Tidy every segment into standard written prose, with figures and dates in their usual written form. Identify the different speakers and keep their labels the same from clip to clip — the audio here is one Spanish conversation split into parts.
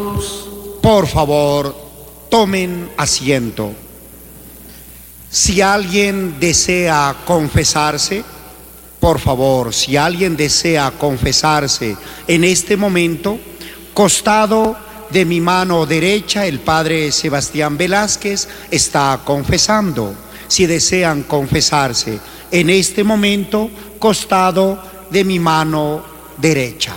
Speaker 1: Por favor, tomen asiento. Si alguien desea confesarse, por favor, si alguien desea confesarse en este momento, costado de mi mano derecha, el padre Sebastián Velázquez está confesando. Si desean confesarse en este momento, costado de mi mano derecha.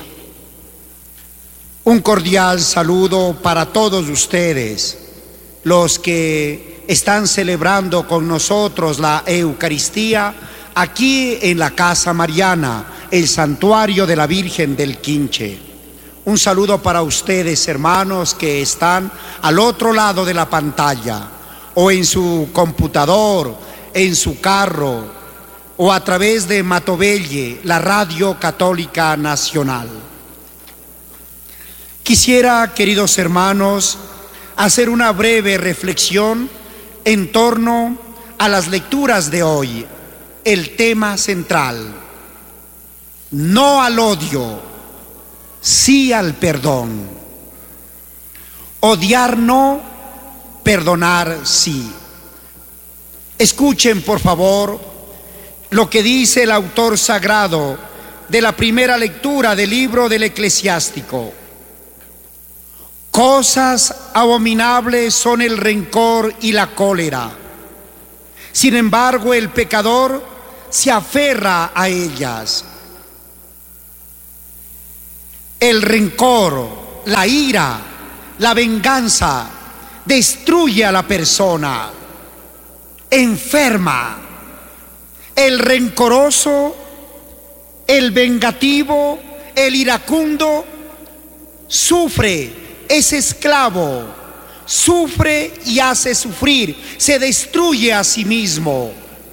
Speaker 1: Un cordial saludo para todos ustedes, los que están celebrando con nosotros la Eucaristía aquí en la Casa Mariana, el Santuario de la Virgen del Quinche. Un saludo para ustedes, hermanos, que están al otro lado de la pantalla, o en su computador, en su carro, o a través de Matovelle, la Radio Católica Nacional. Quisiera, queridos hermanos, hacer una breve reflexión en torno a las lecturas de hoy. El tema central: no al odio, sí al perdón. Odiar no, perdonar sí. Escuchen, por favor, lo que dice el autor sagrado de la primera lectura del libro del Eclesiástico. Cosas abominables son el rencor y la cólera. Sin embargo, el pecador se aferra a ellas. El rencor, la ira, la venganza destruye a la persona, enferma. El rencoroso, el vengativo, el iracundo sufre, es esclavo, sufre y hace sufrir, se destruye a sí mismo.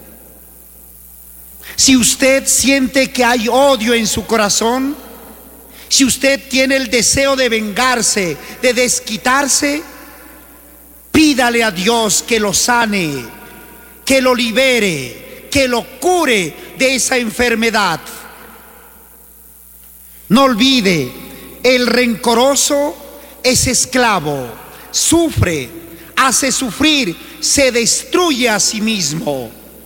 Speaker 1: Si usted siente que hay odio en su corazón, si usted tiene el deseo de vengarse, de desquitarse, pídale a Dios que lo sane, que lo libere, que lo cure de esa enfermedad. No olvide, el rencoroso es esclavo, sufre, hace sufrir, se destruye a sí mismo.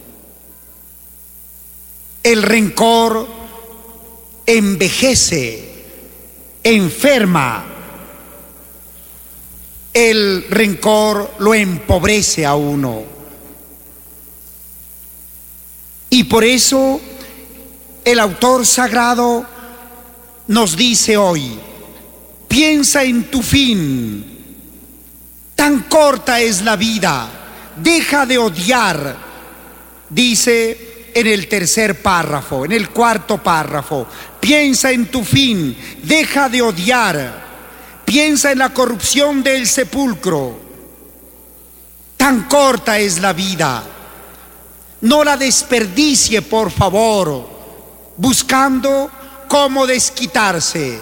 Speaker 1: El rencor envejece, enferma. El rencor lo empobrece a uno. Y por eso el autor sagrado nos dice hoy: piensa en tu fin. Tan corta es la vida. Deja de odiar. Dice en el tercer párrafo, en el cuarto párrafo: piensa en tu fin. Deja de odiar. Piensa en la corrupción del sepulcro. Tan corta es la vida. No la desperdicie, por favor, buscando cómo desquitarse,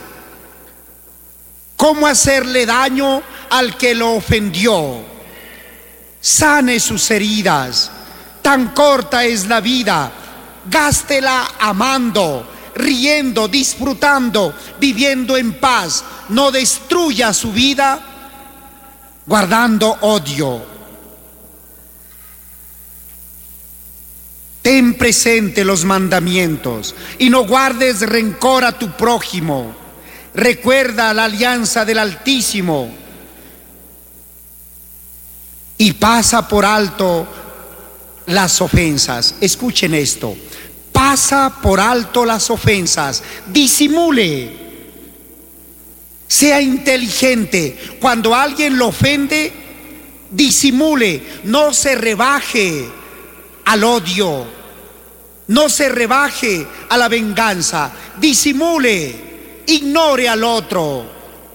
Speaker 1: cómo hacerle daño al que lo ofendió. Sane sus heridas. Tan corta es la vida. Gástela amando, riendo, disfrutando, viviendo en paz. No destruya su vida guardando odio. Ten presente los mandamientos y no guardes rencor a tu prójimo. Recuerda la alianza del Altísimo y pasa por alto las ofensas. Escuchen esto: pasa por alto las ofensas, disimule, sea inteligente. Cuando alguien lo ofende, disimule, no se rebaje al odio, no se rebaje a la venganza, disimule, ignore al otro.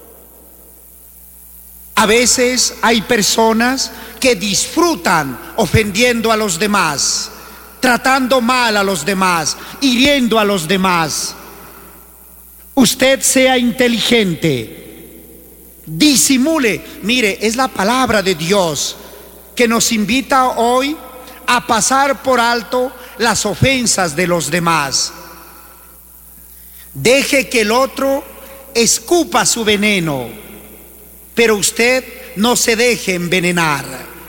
Speaker 1: A veces hay personas que disfrutan ofendiendo a los demás, tratando mal a los demás, hiriendo a los demás. Usted sea inteligente, disimule. Mire, es la palabra de Dios que nos invita hoy a pasar por alto las ofensas de los demás. Deje que el otro escupa su veneno. pero usted no se deje envenenar.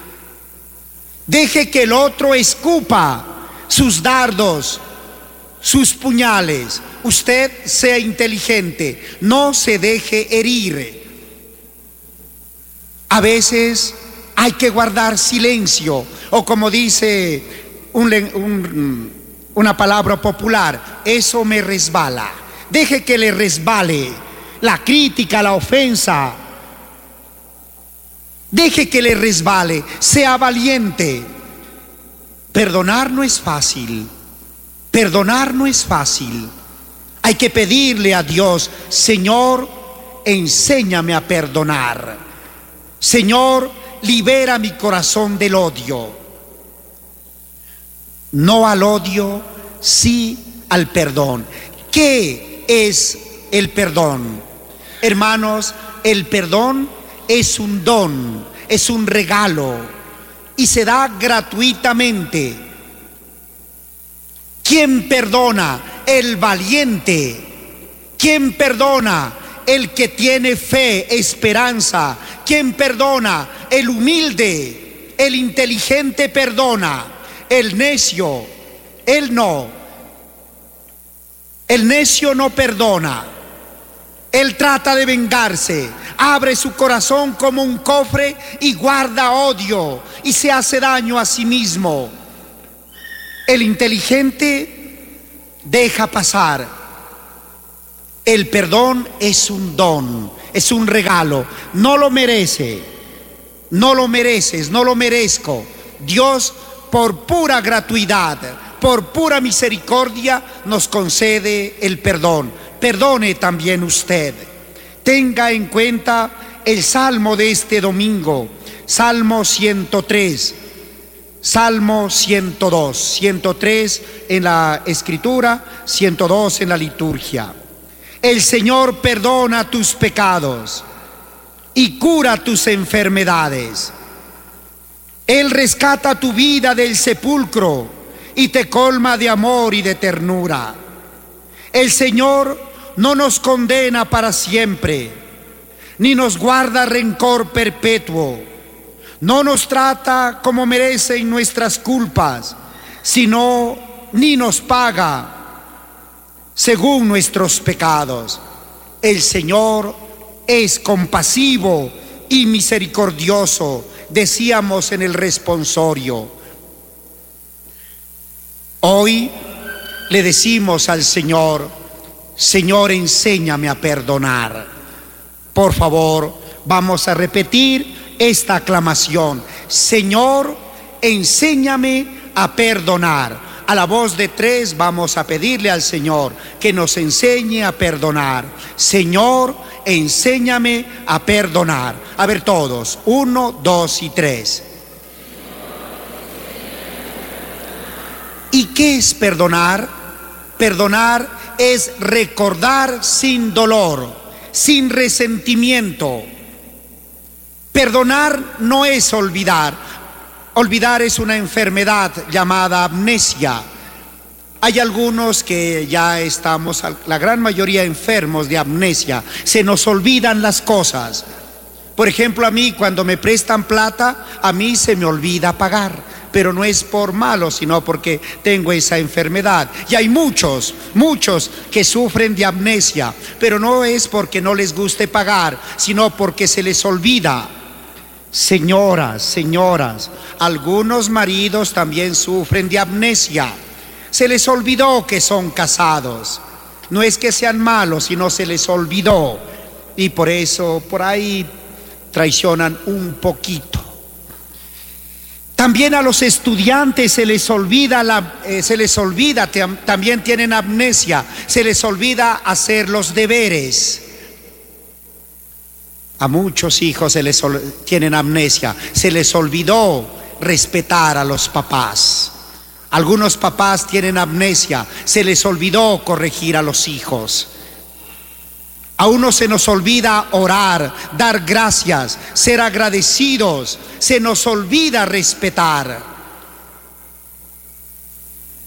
Speaker 1: Deje que el otro escupa sus dardos, sus puñales. Usted sea inteligente, no se deje herir. A veces hay que guardar silencio, o como dice una palabra popular, eso me resbala. Deje que le resbale la crítica, la ofensa. Deje que le resbale, sea valiente. Perdonar no es fácil. Perdonar no es fácil. Hay que pedirle a Dios: Señor, enséñame a perdonar. Señor, libera mi corazón del odio. No al odio, sí al perdón. ¿Qué es el perdón? Hermanos, el perdón es un don, es un regalo y se da gratuitamente. ¿Quién perdona? El valiente. ¿Quién perdona? El que tiene fe, esperanza. ¿Quién perdona? El humilde. El inteligente perdona. El necio, él no. El necio no perdona. Él trata de vengarse, abre su corazón como un cofre y guarda odio y se hace daño a sí mismo. El inteligente deja pasar. El perdón es un don, es un regalo. No lo merece, no lo mereces, no lo merezco. Dios, por pura gratuidad, por pura misericordia, nos concede el perdón. Perdone también usted. Tenga en cuenta el salmo de este domingo, Salmo 103, Salmo 102, 103 en la escritura, 102 en la liturgia. El Señor perdona tus pecados y cura tus enfermedades. Él rescata tu vida del sepulcro y te colma de amor y de ternura. El Señor no nos condena para siempre, ni nos guarda rencor perpetuo. No nos trata como merecen nuestras culpas, sino ni nos paga según nuestros pecados. El Señor es compasivo y misericordioso, decíamos en el responsorio. Hoy le decimos al Señor: Señor, enséñame a perdonar. Por favor, vamos a repetir esta aclamación: Señor, enséñame a perdonar. A la voz de tres vamos a pedirle al Señor que nos enseñe a perdonar. Señor, enséñame a perdonar. A ver todos, 1, 2 y 3. ¿Y qué es perdonar? Perdonar es recordar sin dolor, sin resentimiento. Perdonar no es olvidar. Olvidar es una enfermedad llamada amnesia. Hay algunos que ya estamos, la gran mayoría, enfermos de amnesia. Se nos olvidan las cosas. Por ejemplo, a mí cuando me prestan plata, a mí se me olvida pagar. Pero no es por malo, sino porque tengo esa enfermedad. Y hay muchos que sufren de amnesia, pero no es porque no les guste pagar, sino porque se les olvida. Señoras, algunos maridos también sufren de amnesia. Se les olvidó que son casados. No es que sean malos, sino se les olvidó. Y por eso, por ahí traicionan un poquito. También a los estudiantes se les olvida, también tienen amnesia, se les olvida hacer los deberes. A muchos hijos tienen amnesia, se les olvidó respetar a los papás. Algunos papás tienen amnesia, se les olvidó corregir a los hijos. A uno se nos olvida orar, dar gracias, ser agradecidos. Se nos olvida respetar.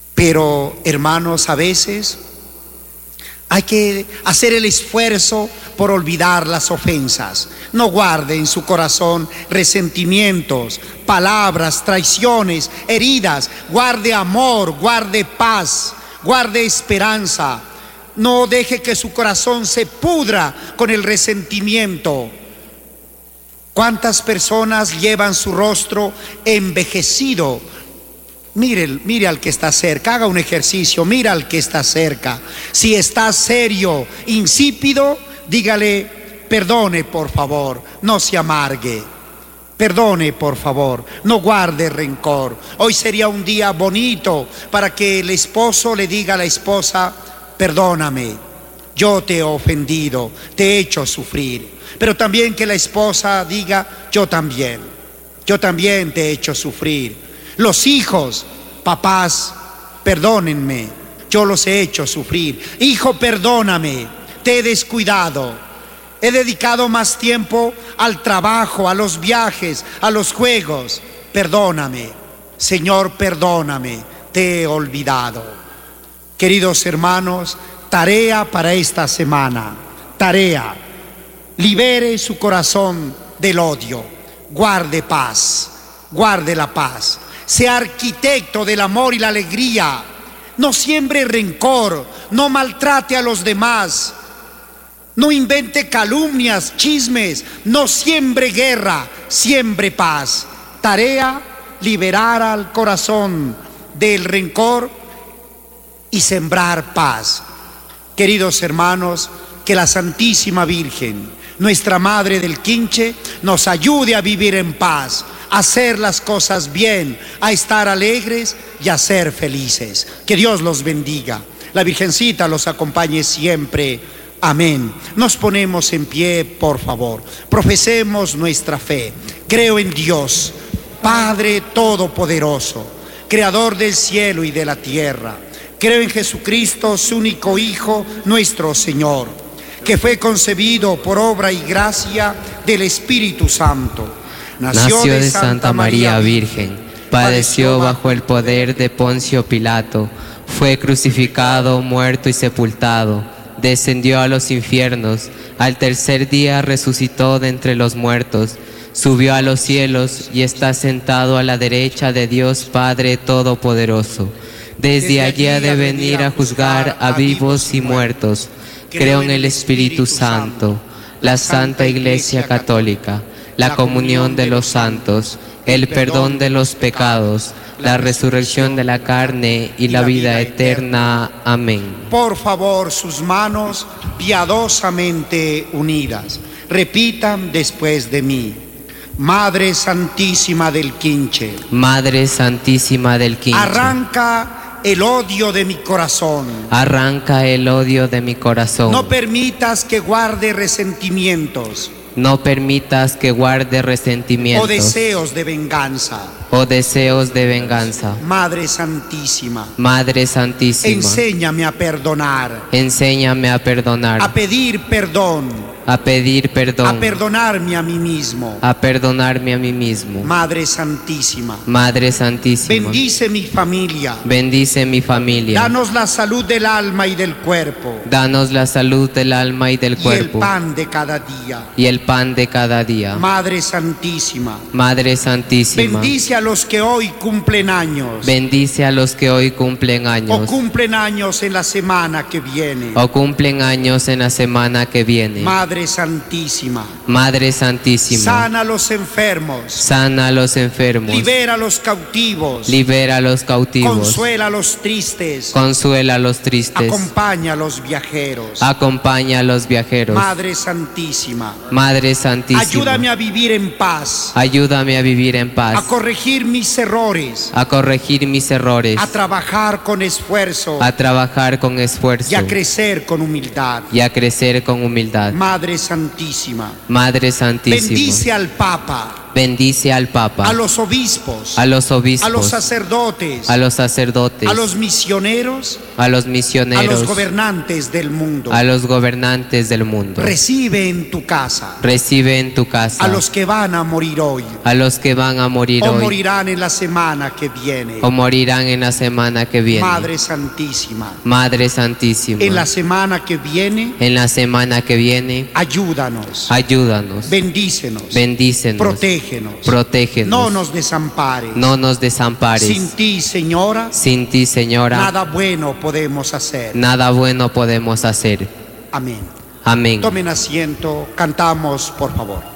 Speaker 1: Pero, hermanos, a veces hay que hacer el esfuerzo por olvidar las ofensas. No guarde en su corazón resentimientos, palabras, traiciones, heridas. Guarde amor, guarde paz, guarde esperanza. No deje que su corazón se pudra con el resentimiento. ¿Cuántas personas llevan su rostro envejecido? Mire al que está cerca, haga un ejercicio, mira al que está cerca. Si está serio, insípido, dígale: perdone por favor, no se amargue. Perdone por favor, no guarde rencor. Hoy sería un día bonito para que el esposo le diga a la esposa: perdóname, yo te he ofendido, te he hecho sufrir. Pero también que la esposa diga: yo también te he hecho sufrir. Los hijos: papás, perdónenme, yo los he hecho sufrir. Hijo, perdóname, te he descuidado. He dedicado más tiempo al trabajo, a los viajes, a los juegos. Perdóname, Señor, perdóname, te he olvidado. Queridos hermanos, tarea para esta semana. Tarea: libere su corazón del odio. Guarde paz, guarde la paz. Sea arquitecto del amor y la alegría. No siembre rencor, no maltrate a los demás. No invente calumnias, chismes, no siembre guerra, siembre paz. Tarea: liberar al corazón del rencor y sembrar paz. Queridos hermanos, que la Santísima Virgen, nuestra Madre del Quinche, nos ayude a vivir en paz, a hacer las cosas bien, a estar alegres y a ser felices. Que Dios los bendiga. La Virgencita los acompañe siempre. Amén. Nos ponemos en pie, por favor. Profesemos nuestra fe. Creo en Dios, Padre Todopoderoso, Creador del cielo y de la tierra. Creo en Jesucristo, su único Hijo, nuestro Señor, que fue concebido por obra y gracia del Espíritu Santo.
Speaker 2: Nació de Santa María Virgen, padeció bajo el poder de Poncio Pilato, fue crucificado, muerto y sepultado, descendió a los infiernos, al tercer día resucitó de entre los muertos, subió a los cielos y está sentado a la derecha de Dios Padre Todopoderoso. Desde allí ha de venir a juzgar a vivos y muertos. Creo en el Espíritu Santo, la Santa Iglesia Católica, la comunión de los santos, el perdón de los pecados, la resurrección de la carne y la vida eterna. Amén.
Speaker 1: Por favor, sus manos piadosamente unidas. Repitan después de mí: Madre Santísima del Quinche.
Speaker 2: Madre Santísima del Quinche.
Speaker 1: Arranca el odio de mi corazón.
Speaker 2: Arranca el odio de mi corazón.
Speaker 1: No permitas que guarde resentimientos.
Speaker 2: No permitas que guarde resentimientos
Speaker 1: o deseos de venganza.
Speaker 2: O deseos de venganza.
Speaker 1: Madre Santísima.
Speaker 2: Madre Santísima.
Speaker 1: Enséñame a perdonar.
Speaker 2: Enséñame a perdonar.
Speaker 1: A pedir perdón.
Speaker 2: A pedir perdón.
Speaker 1: A perdonarme a mí mismo.
Speaker 2: A perdonarme a mí mismo.
Speaker 1: Madre Santísima.
Speaker 2: Madre Santísima.
Speaker 1: Bendice mi familia.
Speaker 2: Bendice mi familia.
Speaker 1: Danos la salud del alma y del cuerpo.
Speaker 2: Danos la salud del alma y del cuerpo.
Speaker 1: Y el pan de cada día.
Speaker 2: Y el pan de cada día.
Speaker 1: Madre Santísima.
Speaker 2: Madre Santísima.
Speaker 1: Bendice a los que hoy cumplen años.
Speaker 2: Bendice a los que hoy cumplen años.
Speaker 1: O cumplen años en la semana que viene.
Speaker 2: O cumplen años en la semana que viene.
Speaker 1: Madre Santísima.
Speaker 2: Madre Santísima.
Speaker 1: Sana a los enfermos.
Speaker 2: Sana a los enfermos.
Speaker 1: Libera a los cautivos.
Speaker 2: Libera a los cautivos.
Speaker 1: Consuela a los tristes.
Speaker 2: Consuela a los tristes.
Speaker 1: Acompaña a los viajeros.
Speaker 2: Acompaña a los viajeros.
Speaker 1: Madre Santísima.
Speaker 2: Madre Santísima.
Speaker 1: Ayúdame a vivir en paz.
Speaker 2: Ayúdame a vivir en paz.
Speaker 1: A corregir mis errores.
Speaker 2: A corregir mis errores.
Speaker 1: A trabajar con esfuerzo.
Speaker 2: A trabajar con esfuerzo.
Speaker 1: Y a crecer con humildad.
Speaker 2: Y a crecer con humildad.
Speaker 1: Madre Santísima.
Speaker 2: Madre Santísima.
Speaker 1: Bendice al Papa.
Speaker 2: bendice al Papa,
Speaker 1: a los obispos,
Speaker 2: a los obispos,
Speaker 1: a los sacerdotes,
Speaker 2: a los sacerdotes,
Speaker 1: a los misioneros,
Speaker 2: a los
Speaker 1: a
Speaker 2: misioneros,
Speaker 1: los gobernantes del mundo.
Speaker 2: a los gobernantes del mundo.
Speaker 1: Recibe en tu casa
Speaker 2: Recibe en tu casa
Speaker 1: a los que van a morir hoy
Speaker 2: a los que van a morir
Speaker 1: o
Speaker 2: hoy
Speaker 1: morirán en la semana que viene.
Speaker 2: o morirán en la semana que viene.
Speaker 1: Madre Santísima,
Speaker 2: Madre Santísima,
Speaker 1: en la semana que viene,
Speaker 2: en la semana que viene,
Speaker 1: ayúdanos,
Speaker 2: ayúdanos,
Speaker 1: bendícenos,
Speaker 2: bendícenos,
Speaker 1: protégenos,
Speaker 2: protégenos,
Speaker 1: no nos desampares.
Speaker 2: no nos desampares.
Speaker 1: Sin ti, Señora,
Speaker 2: Sin ti, Señora,
Speaker 1: nada bueno podemos hacer.
Speaker 2: nada bueno podemos hacer.
Speaker 1: Amén.
Speaker 2: Amén.
Speaker 1: Tomen asiento, cantamos, por favor.